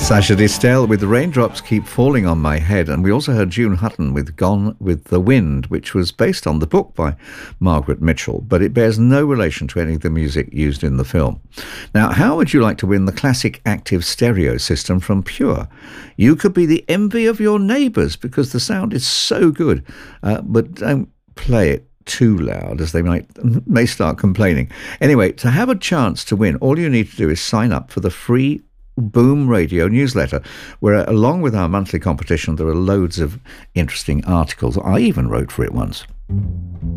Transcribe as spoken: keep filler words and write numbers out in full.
Sasha Distel with The Raindrops Keep Falling on My Head, and we also heard June Hutton with Gone with the Wind, which was based on the book by Margaret Mitchell, but it bears no relation to any of the music used in the film. Now, how would you like to win the classic active stereo system from Pure? You could be the envy of your neighbours because the sound is so good, uh, but don't play it too loud as they might may start complaining. Anyway, to have a chance to win, all you need to do is sign up for the free Boom Radio newsletter, where along with our monthly competition there are loads of interesting articles. I even wrote for it once.